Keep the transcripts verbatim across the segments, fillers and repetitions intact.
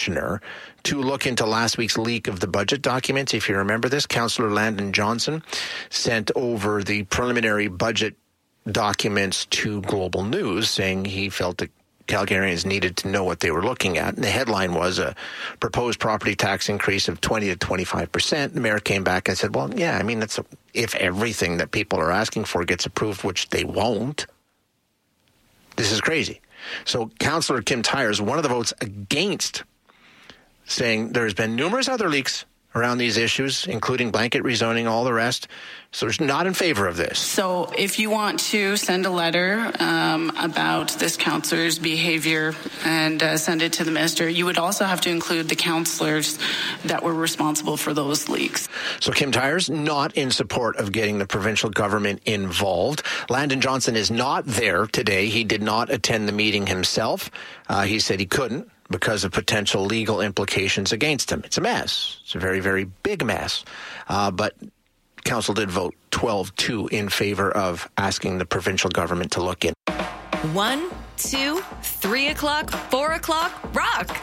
commissioner to look into last week's leak of the budget documents. If you remember this, Councillor Landon Johnson sent over the preliminary budget documents to Global News, saying he felt that Calgarians needed to know what they were looking at. And the headline was a proposed property tax increase of twenty to twenty-five percent. The mayor came back and said, well, yeah, I mean, that's a, if everything that people are asking for gets approved, which they won't, this is crazy. So Councillor Kim Tyers, one of the votes against, saying there's been numerous other leaks around these issues, including blanket rezoning, all the rest. So there's not in favor of this. So if you want to send a letter um, about this councillor's behavior and uh, send it to the minister, you would also have to include the councillors that were responsible for those leaks. So Kim Tyers, not in support of getting the provincial government involved. Landon Johnson is not there today. He did not attend the meeting himself. Uh, he said he couldn't because of potential legal implications against him. It's a mess. It's a very, very big mess. Uh, but Council did vote twelve two in favor of asking the provincial government to look in. One, two, three o'clock, four o'clock, rock!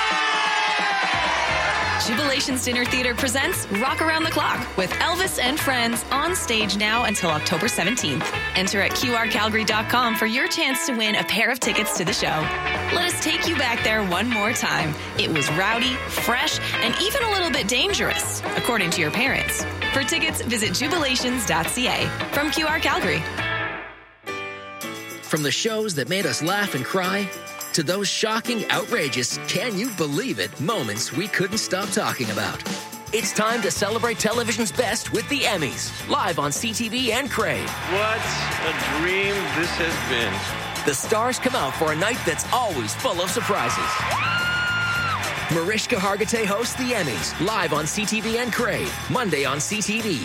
Jubilations Dinner Theatre presents Rock Around the Clock with Elvis and Friends on stage now until October seventeenth. Enter at Q R Calgary dot com for your chance to win a pair of tickets to the show. Let us take you back there one more time. It was rowdy, fresh, and even a little bit dangerous, according to your parents. For tickets, visit jubilations dot c a. From Q R Calgary. From the shows that made us laugh and cry, to those shocking, outrageous, can you believe it moments we couldn't stop talking about. It's time to celebrate television's best with the Emmys, live on C T V and Crave. What a dream this has been. The stars come out for a night that's always full of surprises. Mariska Hargitay hosts the Emmys, live on C T V and Crave, Monday on C T V.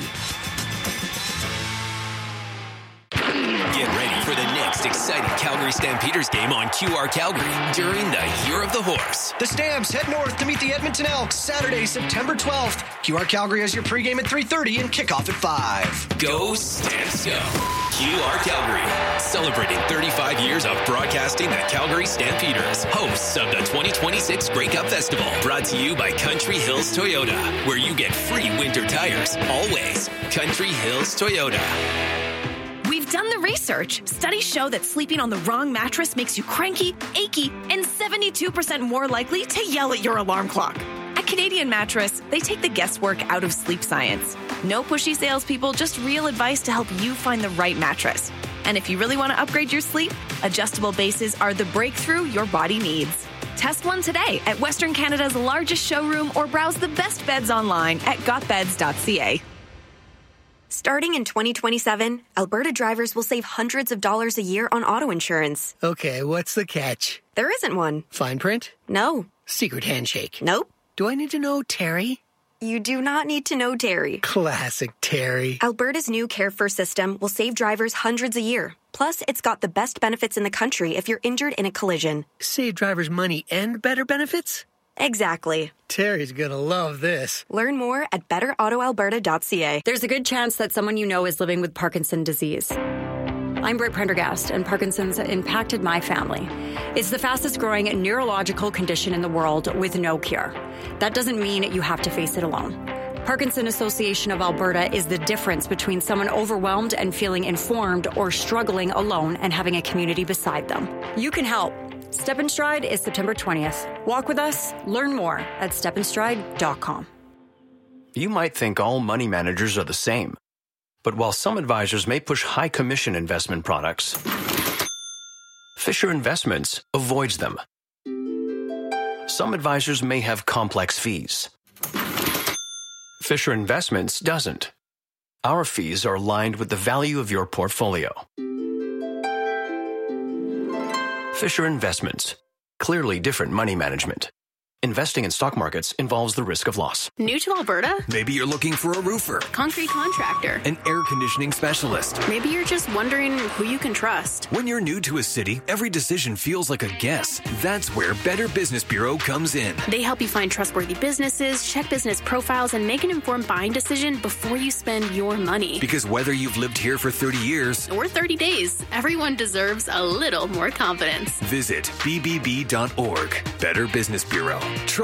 Get ready for the next exciting Calgary Stampeders game on Q R Calgary during the Year of the Horse. The Stamps head north to meet the Edmonton Elks Saturday, September twelfth. Q R Calgary has your pregame at three thirty and kickoff at five. Go Stamps, go. Q R Calgary, celebrating thirty-five years of broadcasting the Calgary Stampeders, hosts of the twenty twenty-six Grey Cup Festival. Brought to you by Country Hills Toyota, where you get free winter tires, always. Country Hills Toyota. We've done the research. Studies show that sleeping on the wrong mattress makes you cranky, achy, and seventy-two percent more likely to yell at your alarm clock. At Canadian Mattress, they take the guesswork out of sleep science. No pushy salespeople, just real advice to help you find the right mattress. And if you really want to upgrade your sleep, adjustable bases are the breakthrough your body needs. Test one today at Western Canada's largest showroom or browse the best beds online at got beds dot c a. Starting in twenty twenty-seven, Alberta drivers will save hundreds of dollars a year on auto insurance. Okay, what's the catch? There isn't one. Fine print? No. Secret handshake? Nope. Do I need to know Terry? You do not need to know Terry. Classic Terry. Alberta's new Care First system will save drivers hundreds a year. Plus, it's got the best benefits in the country if you're injured in a collision. Save drivers money and better benefits? Exactly. Terry's gonna love this. Learn more at better auto alberta dot c a. There's a good chance that someone you know is living with Parkinson's disease. I'm Britt Prendergast, and Parkinson's impacted my family. It's the fastest growing neurological condition in the world with no cure. That doesn't mean you have to face it alone. Parkinson's Association of Alberta is the difference between someone overwhelmed and feeling informed or struggling alone and having a community beside them. You can help. Step in Stride is September twentieth. Walk with us. Learn more at step in stride dot com. You might think all money managers are the same. But while some advisors may push high commission investment products, Fisher Investments avoids them. Some advisors may have complex fees. Fisher Investments doesn't. Our fees are aligned with the value of your portfolio. Fisher Investments. Clearly different money management. Investing in stock markets involves the risk of loss. New to Alberta? Maybe you're looking for a roofer, concrete contractor, an air conditioning specialist. Maybe you're just wondering who you can trust. When you're new to a city, every decision feels like a guess. That's where Better Business Bureau comes in. They help you find trustworthy businesses, check business profiles, and make an informed buying decision before you spend your money. Because whether you've lived here for thirty years or thirty days, everyone deserves a little more confidence. Visit b b b dot org. Better Business Bureau. Trust